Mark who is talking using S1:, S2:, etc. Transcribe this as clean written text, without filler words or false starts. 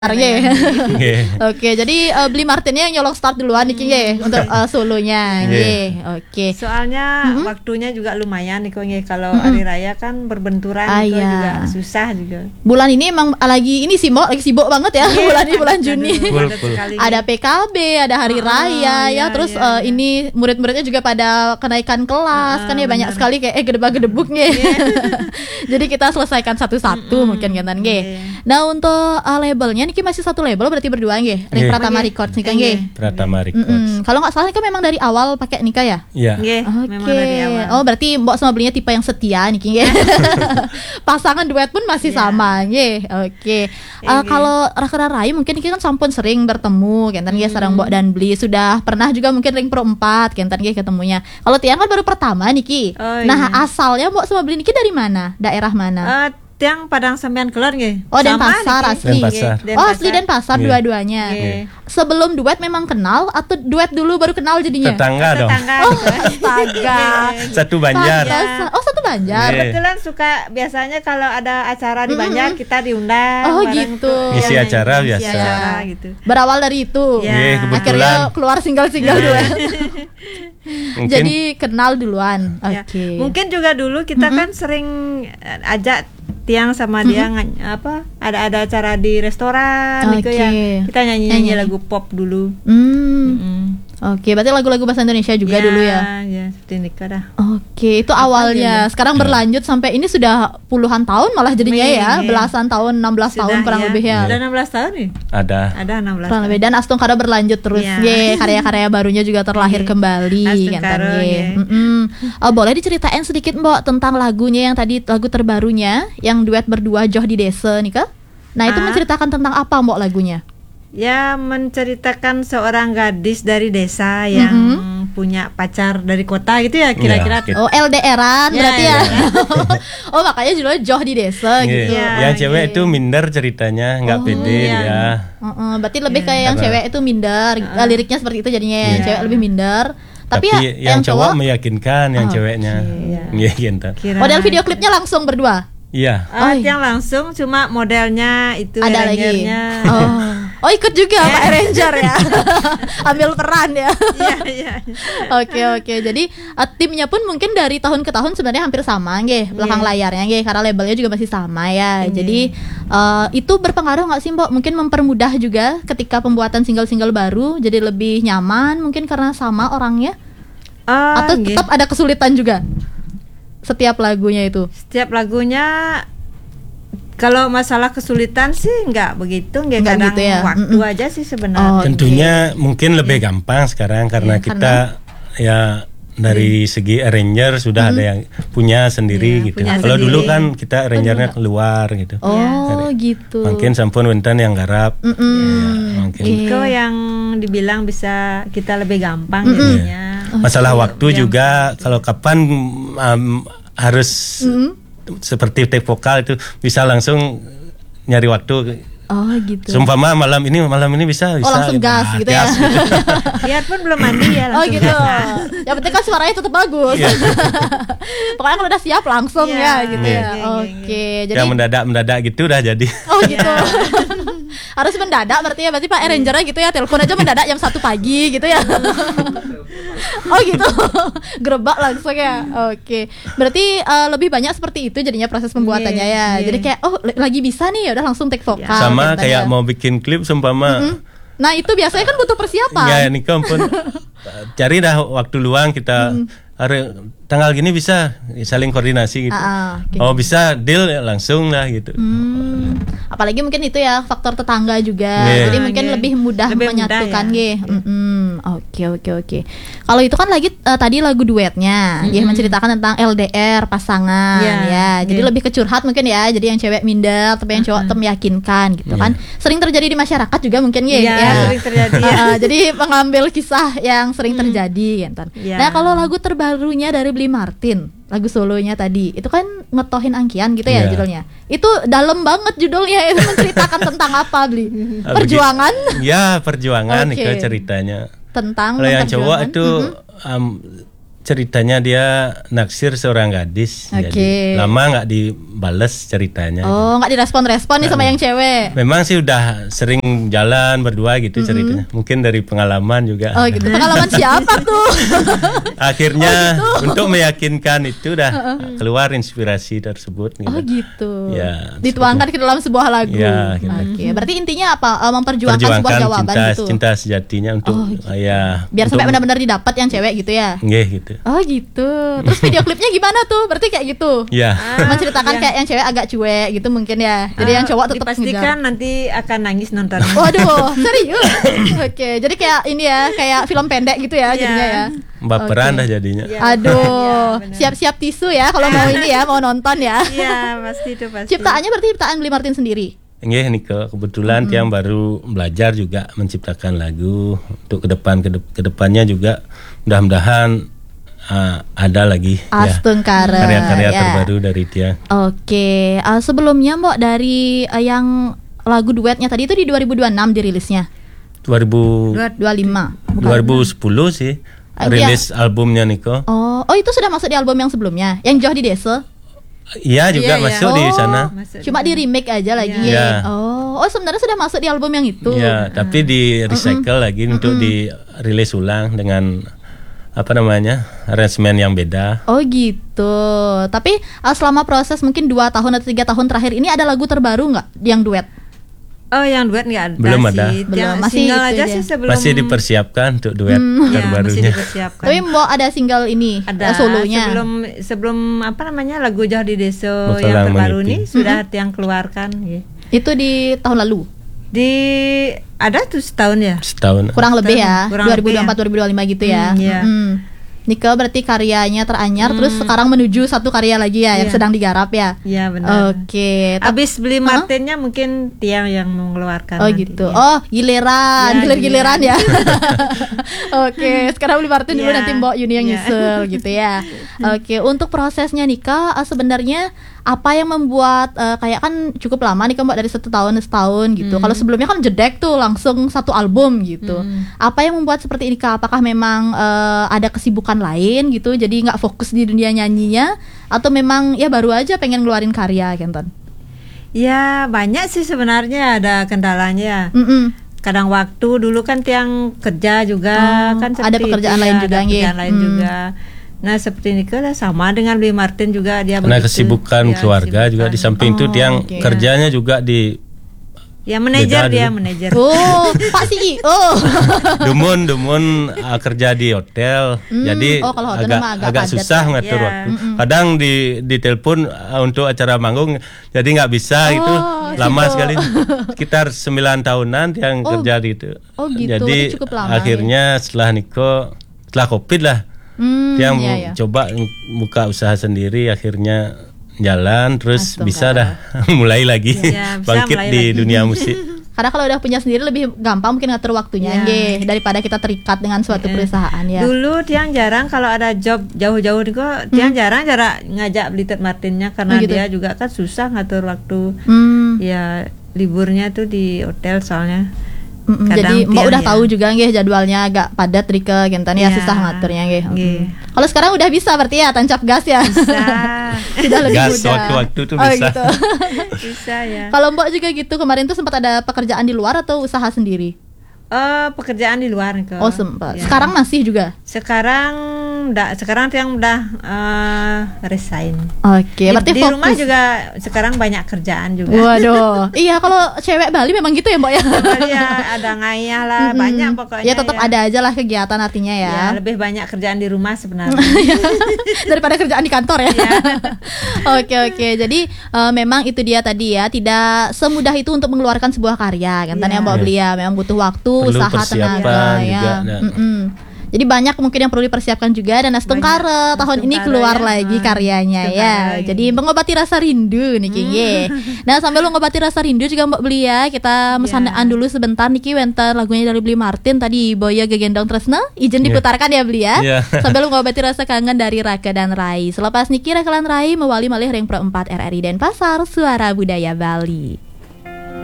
S1: Oke, jadi Bli Martinnya yang nyolong start duluan nih untuk solonya. Oke.
S2: Soalnya waktunya juga lumayan nih kalau hari raya kan berbenturan itu juga susah juga.
S1: Bulan ini emang lagi ini sih Mbok, lagi sibuk banget ya. Bulan ini bulan Juni. Ada PKB, ada hari raya ya, terus ini murid-muridnya juga pada kenaikan kelas kan ya, banyak sekali kayak gedebak-gedebuk nih. Jadi kita selesaikan satu-satu mungkin kan Nah, untuk labelnya Niki masih satu label berarti berdua nggih. Pratama Records nih kan nggih.
S3: Pratama Records.
S1: Kalau nggak salah kan memang dari awal pakai Nika ya?
S3: Iya.
S1: Oke. Oh, berarti Mbok sama belinya tipe yang setia Niki nggih. Pasangan duet pun masih sama nggih. Oke. Kalau Rakara Rai mungkin Niki kan sampun sering bertemu kan nggih sareng Mbok dan Bli. Sudah pernah juga mungkin ring pro 4 kan nggih ketemunya. Kalau Tiang kan baru pertama Niki. Nah, asalnya Mbok sama Bli Niki dari mana? Daerah mana?
S2: Tiang Padang Sambian Kelor nggih.
S1: Oh, Denpasar asli. Oh, asli Denpasar dua-duanya. Sebelum duet memang kenal atau duet dulu baru kenal jadinya?
S3: Tetangga dong.
S1: Oh, astaga.
S3: Satu Banjar.
S1: Oh, satu Banjar.
S2: Kebetulan suka biasanya kalau ada acara di Banjar kita diundang.
S1: Oh, gitu.
S3: Ngisi acara biasa.
S2: Ngisi acara gitu.
S1: Berawal dari itu. Akhirnya keluar single-single dulu. Jadi kenal duluan. Oke.
S2: Mungkin juga dulu kita kan sering ajak Tiang sama dia ada acara di restoran gitu ya. Kita nyanyi lagu pop dulu. Oke, berarti lagu-lagu bahasa Indonesia juga dulu ya. Ya, seperti nikah dah. Oke, itu awalnya. Sekarang berlanjut sampai ini sudah puluhan tahun malah jadinya ya. Belasan tahun, 16 tahun kurang lebih ya. Udah 16 tahun nih?
S3: Ada
S2: 16
S1: tahun. Dan Astung Karo berlanjut terus. Karya-karya barunya juga terlahir kembali kan. Boleh diceritain sedikit Mbok tentang lagunya yang tadi, lagu terbarunya yang duet berdua Joh di Desa nih, Kak? Nah, itu menceritakan tentang apa Mbok lagunya?
S2: Ya, menceritakan seorang gadis dari desa yang punya pacar dari kota gitu ya, kira-kira.
S1: Oh, LDR-an berarti ya. Oh, makanya judulnya Joh di Desa gitu.
S3: Yang cewek itu minder ceritanya, nggak pede dia.
S1: Berarti lebih kayak yang cewek itu minder. Liriknya seperti itu jadinya yang cewek lebih minder. Tapi
S3: yang cowok meyakinkan yang ceweknya. Gitu.
S1: Model video klipnya langsung berdua.
S3: Iya.
S2: Yang langsung cuma modelnya itu
S1: ada lagi. Oh, ikut juga Pak Arranger ya. Ambil peran ya. Iya. Oke. Jadi timnya pun mungkin dari tahun ke tahun sebenarnya hampir sama nggih, belakang layarnya nggih, karena labelnya juga masih sama ya. Jadi itu berpengaruh nggak sih Mbok? Mungkin mempermudah juga ketika pembuatan single-single baru jadi lebih nyaman mungkin karena sama orangnya. Atau tetap ada kesulitan juga? Setiap lagunya itu.
S2: Setiap lagunya kalau masalah kesulitan sih nggak begitu, kadang gitu ya? Waktu aja sih sebenarnya.
S3: Tentunya mungkin lebih gampang sekarang karena kita ya dari segi arranger sudah ada yang punya sendiri gitu. Kalau dulu kan kita arrangernya keluar gitu.
S1: Gitu.
S3: Mungkin sampun wenten yang garap. Mungkin.
S2: Itu yang dibilang bisa kita lebih gampang jadinya.
S3: Masalah waktu juga kalau kapan harus seperti take vokal itu bisa langsung nyari waktu.
S1: Gitu.
S3: Sumpama malam ini bisa
S1: langsung gas gitu ya.
S2: Biarpun belum mandi ya langsung.
S1: Gitu. Yang penting kan suaranya tetap bagus. Pokoknya kalau udah siap langsung ya gitu ya. Oke. Jadi
S3: yang mendadak gitu udah jadi.
S1: Gitu. Harus mendadak berarti Pak arrangernya gitu ya, telepon aja mendadak jam 1 pagi gitu ya. Gitu. Gerebak langsung ya. Oke. Berarti lebih banyak seperti itu jadinya proses pembuatannya ya. Jadi kayak lagi bisa nih ya udah langsung take vokal.
S3: Sama kayak mau bikin klip sumpama.
S1: Nah, itu biasanya kan butuh persiapan.
S3: Ya, ini kan pun cari dah waktu luang kita tanggal gini bisa saling koordinasi gitu. Bisa deal langsung lah gitu.
S1: Apalagi mungkin itu ya faktor tetangga juga. Jadi mungkin lebih mudah menyatukan Oke. Kalau itu kan lagi tadi lagu duetnya, dia menceritakan tentang LDR pasangan ya. Jadi lebih kecurhat mungkin ya. Jadi yang cewek minder tapi yang cowok meyakinkan gitu kan. Sering terjadi di masyarakat juga mungkin
S2: sering terjadi.
S1: Jadi mengambil kisah yang sering terjadi gitu. Nah, kalau lagu terbarunya dari Bli Martin, lagu solonya tadi itu kan ngetohin angkian gitu ya judulnya. Itu dalam banget judulnya, itu menceritakan tentang apa Bli? Perjuangan?
S3: Ya, perjuangan itu ceritanya.
S1: Tentang
S3: kalau yang cowok itu ceritanya dia naksir seorang gadis, jadi lama nggak dibales ceritanya.
S1: Oh, nggak direspon-respon nih sama yang cewek.
S3: Memang sih udah sering jalan berdua gitu ceritanya. Mungkin dari pengalaman juga.
S1: Oh gitu. Pengalaman siapa tuh?
S3: Akhirnya untuk meyakinkan itu udah keluar inspirasi tersebut. Gitu.
S1: Oh gitu.
S3: Ya.
S1: Dituangkan ke dalam sebuah lagu.
S3: Ya, gitu.
S1: Oke. Berarti intinya apa? Memperjuangkan sebuah jawaban gitu.
S3: Cinta sejatinya untuk ya.
S1: Biar sampai benar-benar didapat yang cewek gitu ya.
S3: Gitu.
S1: Oh gitu. Terus video klipnya gimana tuh? Berarti kayak gitu.
S3: Ya.
S1: Menceritakan kayak yang cewek agak cuek gitu mungkin ya. Jadi yang cowok tetap
S2: dipastikan nanti akan nangis nonton.
S1: Waduh, serius. Oke, jadi kayak ini ya, kayak film pendek gitu ya jadinya ya.
S3: Baperan dah jadinya.
S1: Aduh, siap-siap tisu ya kalau mau ini ya, mau nonton ya.
S2: Iya, pasti itu pasti.
S1: Ciptaannya berarti ciptaan Billy Martin sendiri.
S3: Nggih Niko, kebetulan Tiang baru belajar juga menciptakan lagu untuk kedepannya juga mudah-mudahan ada lagi karya-karya terbaru dari Tiang.
S1: Oke, sebelumnya Mbok dari yang lagu duetnya tadi itu di 2026 dirilisnya.
S3: 2025. 2010 sih rilis albumnya Niko.
S1: Oh itu sudah masuk di album yang sebelumnya, yang Jauh di Desa.
S3: Iya juga masuk di sana.
S1: Cuma di remake aja lagi. Oh sebenarnya sudah masuk di album yang itu.
S3: Iya, tapi di recycle lagi untuk dirilis ulang dengan arrangement yang beda.
S1: Oh gitu. Tapi selama proses mungkin 2 tahun atau 3 tahun terakhir ini ada lagu terbaru nggak yang duet?
S2: Oh yang duet nggak ada.
S3: Belum ada.
S1: Belum. Masih
S2: single aja
S1: sih
S2: sebelum.
S3: Masih dipersiapkan untuk duet terbarunya.
S1: Tapi Mbok ada single ini,
S2: ada
S1: solonya.
S2: Sebelum lagu Jauh di Desa yang terbaru ini sudah Tiang keluarkan.
S1: Itu di tahun lalu.
S2: Ada tuh setahun ya?
S3: Setahun.
S1: Kurang lebih ya. 2024-2025 gitu ya. Nika berarti karyanya teranyar terus sekarang menuju satu karya lagi ya yang sedang digarap ya.
S2: Iya benar.
S1: Oke.
S2: Abis beli Martinnya mungkin Tiang yang mengeluarkan.
S1: Oh nanti, gitu. Oh giliran ya. Oke. Sekarang beli Martin dulu nanti Mbok Yuni yang nyusul gitu ya. Oke. Untuk prosesnya Nika sebenarnya apa yang membuat kayak kan cukup lama nih Mbak dari 1 tahun gitu. Kalau sebelumnya kan jedek tuh langsung satu album gitu. Apa yang membuat seperti ini Kak? Apakah memang ada kesibukan lain gitu jadi nggak fokus di dunia nyanyinya atau memang ya baru aja pengen ngeluarin karya Kenton?
S2: Ya banyak sih sebenarnya ada kendalanya. Kadang waktu dulu kan Tiang kerja juga kan
S1: ada pekerjaan lain juga.
S2: Nah seperti ini lah sama dengan Billy Martin juga dia
S3: karena kesibukan keluarga juga di samping itu Tiang kerjanya juga di
S2: manajer.
S1: Oh Pak CEO.
S3: Dumun kerja di hotel jadi agak susah ngatur waktu. Kadang di telepon untuk acara manggung jadi nggak bisa itu lama sekali sekitar 9 tahunan Tiang kerja di itu. Jadi akhirnya setelah COVID lah Tiang coba buka usaha sendiri akhirnya jalan terus bisa dah mulai lagi bangkit di dunia musik.
S1: Karena kalau udah punya sendiri lebih gampang mungkin ngatur waktunya daripada kita terikat dengan suatu perusahaan ya.
S2: Dulu Tiang jarang kalau ada job jauh-jauh nih kok Tiang jarang ngajak Billy Martinnya karena dia juga kan susah ngatur waktu. Ya liburnya tuh di hotel soalnya.
S1: Jadi Mbak udah tahu juga nggih jadwalnya agak padat Rika Gentan ya susah ngaturnya nggih. Kalau sekarang udah bisa berarti ya tancap gas ya.
S2: Bisa.
S1: Sudah lebih
S3: gas
S1: mudah.
S3: Waktu tuh bisa.
S1: Gitu.
S2: Bisa ya.
S1: Kalau Mbak juga gitu kemarin tuh sempat ada pekerjaan di luar atau usaha sendiri?
S2: Pekerjaan di luar nih kok.
S1: Oh sempat. Sekarang masih juga?
S2: Sekarang Tiang udah resign.
S1: Oke, berarti
S2: di
S1: fokus.
S2: rumah juga sekarang banyak kerjaan juga.
S1: Waduh. Iya, kalau cewek Bali memang gitu ya, Mbak ya.
S2: Ya, ada ngayah lah, banyak pokoknya.
S1: Ya tetap ada aja lah kegiatan artinya ya.
S2: Ya, lebih banyak kerjaan di rumah sebenarnya.
S1: Daripada kerjaan di kantor ya. Oke. Jadi memang itu dia tadi ya, tidak semudah itu untuk mengeluarkan sebuah karya kan yang Mbak Belia, memang butuh waktu, usaha, tenaga ya. Jadi banyak mungkin yang perlu dipersiapkan juga dan Astungkara tahun ini keluar lagi karyanya ya. Jadi mengobati rasa rindu niki. Nah, sambil mengobati rasa rindu juga Mbak Belia, kita mesandaan dulu sebentar niki wenter lagunya dari Billy Martin tadi Boya Gegendong Tresna. Izin diputarkan ya Belia. Sambil mengobati rasa kangen dari Raka dan Rai. Selepas niki Raka dan Rai mewali malih ring 4 RRI Denpasar, Suara Budaya Bali.